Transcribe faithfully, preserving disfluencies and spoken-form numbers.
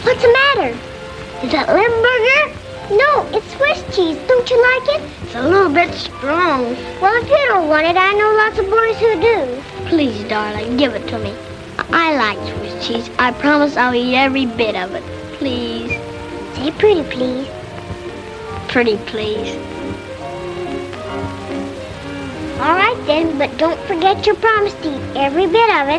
What's the matter? Is that Limburger? No, it's Swiss cheese. Don't you like it? It's a little bit strong. Well, if you don't want it, I know lots of boys who do. Please, darling, give it to me. I like Swiss cheese. I promise I'll eat every bit of it. Please. Say pretty, please. Pretty, please. All right, then, but don't forget your promise to eat every bit of it.